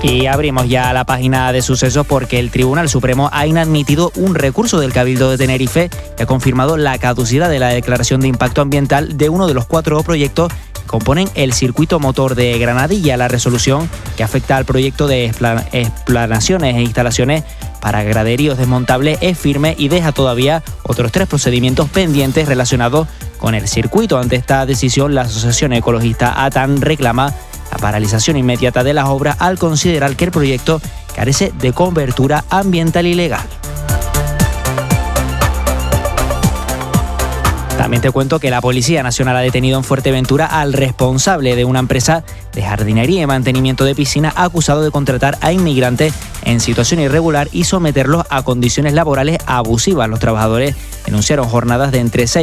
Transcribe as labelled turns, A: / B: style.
A: Y abrimos ya la página de sucesos porque el Tribunal Supremo ha inadmitido un recurso del Cabildo de Tenerife que ha confirmado la caducidad de la declaración de impacto ambiental de uno de los 4 proyectos que componen el circuito motor de Granadilla. La resolución, que afecta al proyecto de explanaciones e instalaciones para graderíos desmontables, es firme y deja todavía otros 3 procedimientos pendientes relacionados con el circuito. Ante esta decisión, la Asociación Ecologista ATAN reclama la paralización inmediata de las obras al considerar que el proyecto carece de cobertura ambiental y legal. También te cuento que la Policía Nacional ha detenido en Fuerteventura al responsable de una empresa de jardinería y mantenimiento de piscina acusado de contratar a inmigrantes en situación irregular y someterlos a condiciones laborales abusivas. Los trabajadores denunciaron jornadas de entre 6